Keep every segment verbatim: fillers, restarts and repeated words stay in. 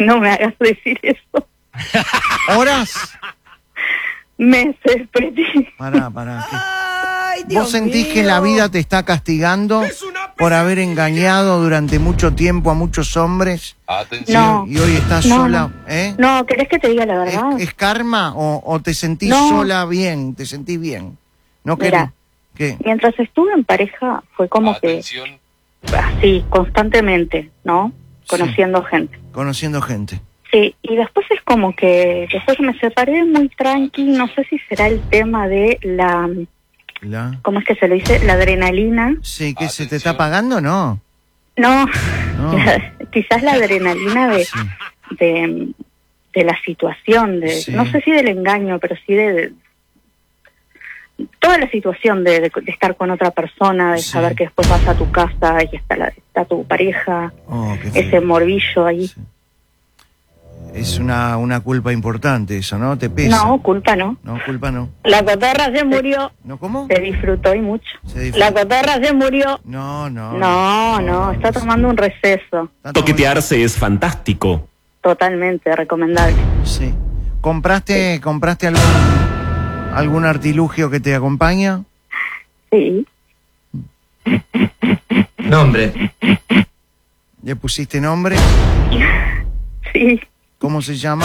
No me hagas decir eso. ¿Horas? Meses, Preti. Pará, pará. ¿qué? Ay, Dios ¿Vos sentís mío. que la vida te está castigando por haber engañado durante mucho tiempo a muchos hombres? Atención. No. Y hoy estás No, sola, no. ¿eh? No, ¿querés que te diga la ¿Es, verdad? es karma o, o te sentís No. sola bien? ¿Te sentís bien? ¿No querés? Mirá. ¿Qué? Mientras estuve en pareja fue como Atención. que así, constantemente, ¿no? Conociendo gente. Conociendo gente. Sí, y después es como que después me separé muy tranqui, no sé si será el tema de la, ¿La? ¿cómo es que se lo dice? La adrenalina. Sí, ¿que se te Atención. está pagando? No. No, No. la- quizás la adrenalina de, Sí. de, de la situación, de Sí. no sé si del engaño, pero sí de, de toda la situación de, de, de estar con otra persona, de Sí. saber que después vas a tu casa y está, la, está tu pareja, Oh, qué feo. ese morbillo ahí. Sí. Es una, una culpa importante eso, ¿no? Te pesa. No, culpa no. No, culpa no. La cotorra se murió. ¿No cómo? Se disfrutó y mucho. Se disfrutó. La cotorra se murió. No, no. No, no, está tomando un receso. Está Toquetearse es fantástico. Totalmente recomendable. tomando- Sí. ¿Compraste, compraste algún, algún artilugio que te acompaña? Sí, Nombre. ¿Le pusiste nombre? sí. ¿Cómo se llama?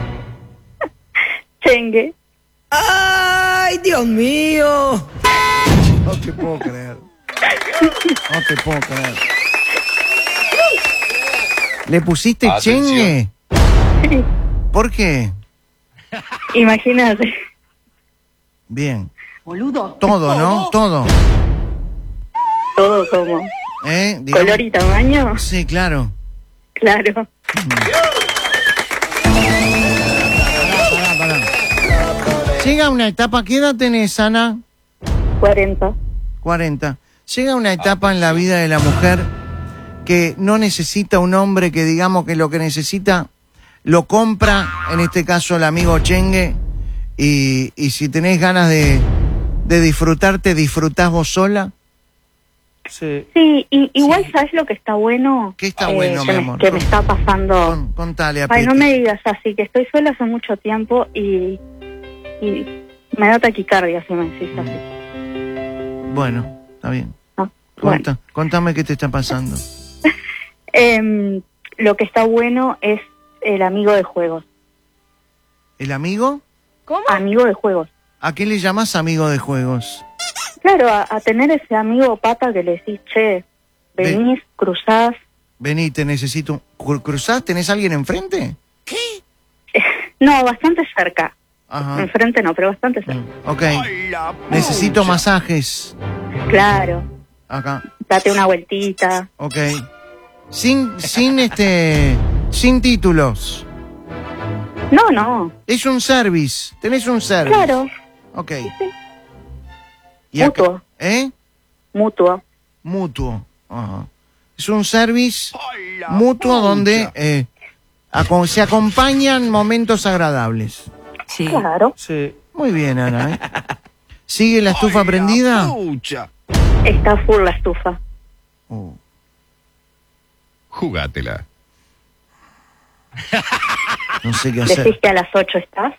Chengue. Ay, Dios mío. No te puedo creer. No te puedo creer. ¿Le pusiste Atención. chengue? ¿Por qué? Imagínate. Bien. Boludo. Todo, ¿no? Todo. Todo como ¿Eh? Digamos- color y tamaño. Sí, claro. Claro. Pará, pará. Llega una etapa, ¿qué edad tenés, Ana? cuarenta. cuarenta. Llega una etapa en la vida de la mujer que no necesita un hombre que digamos que lo que necesita lo compra, en este caso el amigo Chengue, y, y si tenés ganas de, de disfrutarte, disfrutás vos sola. Sí. Sí, y, igual sabes lo que está bueno. ¿Qué está bueno, que mi me- amor? Que me está pasando. Con- contale a Ay, no Peti. me digas así, que estoy sola hace mucho tiempo y, y me da taquicardia si me decís así. Bueno, está bien. Ah, Conta- bueno. Contame qué te está pasando. Em, lo que está bueno es el amigo de juegos. ¿El amigo? ¿Cómo? Amigo de juegos. ¿A qué le llamas amigo de juegos? Claro, a, a tener ese amigo pata que le decís, che, venís, cruzás. Vení, te necesito. Cru- ¿Cruzás? ¿Tenés alguien enfrente? No, bastante cerca. Ajá. Enfrente no, pero bastante cerca. Ok. Necesito masajes. Claro, Acá. date una vueltita. Ok. Sin, sin este, sin títulos. No, no, Es un service. Tenés un service. claro, Ok. sí. Y acá- Mutuo. ¿Eh? mutuo. Mutuo. Ajá. Es un service mutuo donde eh, aco- se acompañan momentos agradables. Sí. Claro, Sí. Muy bien, Ana. ¿eh? ¿Sigue la estufa prendida? está full la estufa. Oh. Jugátela. No sé qué ¿Decís hacer. que a las ocho estás?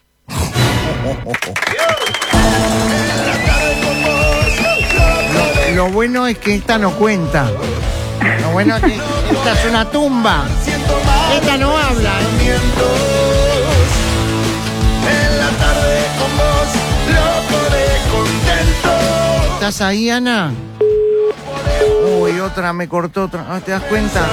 Lo, lo bueno es que esta no cuenta. Lo bueno es que esta es una tumba. Esta no habla. ¿eh? ¿Estás ahí, Ana? Uy, otra me cortó otra. Ah, ¿te das cuenta?